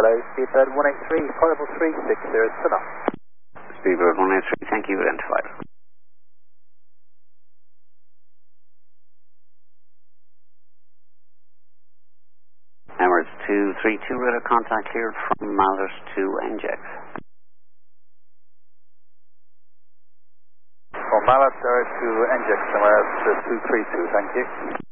Hello, Speedbird 183, Portable 360, turn off. Speedbird 183, thank you, identified. Emirates 232, radar contact cleared from Malus to NJEX. From Malus to NJEX, Emirates 232, thank you.